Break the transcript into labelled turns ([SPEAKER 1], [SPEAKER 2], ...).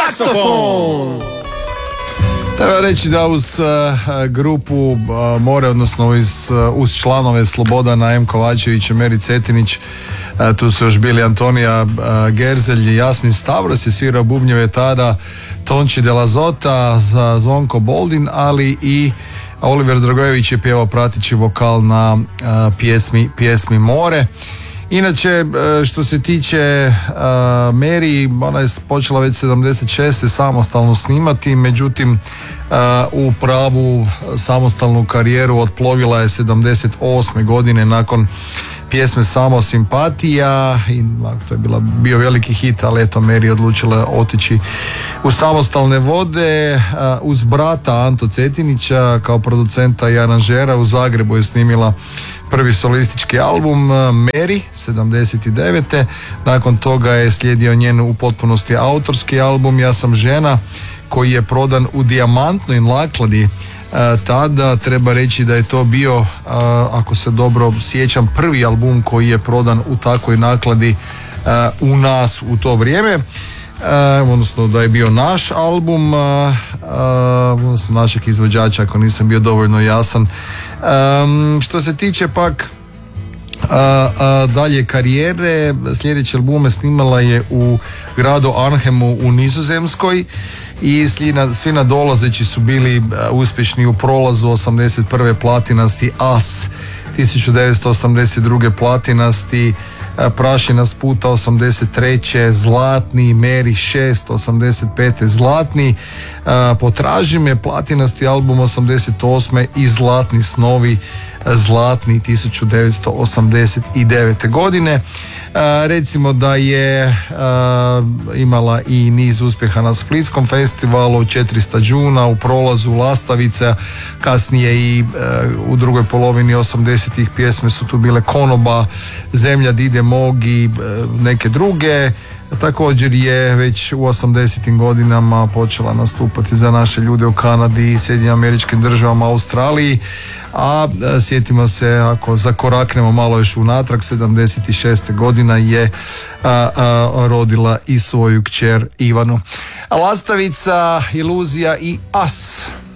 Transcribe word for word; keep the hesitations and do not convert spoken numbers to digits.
[SPEAKER 1] Saksofon! Treba reći da uz uh, grupu uh, More, odnosno uz, uh, uz članove Slobodana M. Kovačević i Meri Cetinić, uh, tu su još bili Antonija uh, Gerzelj i Jasmin Stavros je svirao bubnjeve tada, Tonči de la Zota, Zvonko Boldin, ali i Oliver Dragojević je pjevao pratići vokal na uh, pjesmi, pjesmi More. Inače, što se tiče uh, Meri, ona je počela već sedamdeset šeste samostalno snimati, međutim uh, u pravu samostalnu karijeru otplovila je sedamdeset osme godine nakon pjesme Samo simpatija i to je bila, bio veliki hit, ali eto Meri odlučila otići u samostalne vode. Uh, uz brata Anto Cetinića kao producenta i aranžera u Zagrebu je snimila prvi solistički album Meri sedamdeset devete. Nakon toga je slijedio njen u potpunosti autorski album Ja sam žena, koji je prodan u dijamantnoj nakladi. Tada treba reći da je to bio, ako se dobro sjećam, prvi album koji je prodan u takvoj nakladi u nas u to vrijeme. Uh, odnosno da je bio naš album, uh, uh, odnosno našeg izvođača, ako nisam bio dovoljno jasan. Um, što se tiče pak uh, uh, dalje karijere, sljedeće albume snimala je u gradu Arnhemu u Nizozemskoj i svi nadolazeći su bili uh, uspješni u prolazu. osamdeset prve platinasti As, tisuću devetsto osamdeset druge platinasti Prašina s puta osamdeset treće zlatni, Meri šest osamdeset pete zlatni, Potraži me platinasti album osamdeset osme i Zlatni snovi zlatni tisuću devetsto osamdeset devete godine. Recimo da je imala i niz uspjeha na Splitskom festivalu, četiristo džuna, u prolazu Lastavica, kasnije i u drugoj polovini osamdesetih pjesme su tu bile Konoba, Zemlja Dide mog i neke druge. Također je već u osamdesetim godinama počela nastupati za naše ljude u Kanadi, Sjedinjenim Američkim Državama, Australiji, a sjetimo se, ako zakoraknemo malo još unatrag, sedamdeset šeste godina je a, a, rodila i svoju kćer Ivanu. Lastavica, Iluzija i As.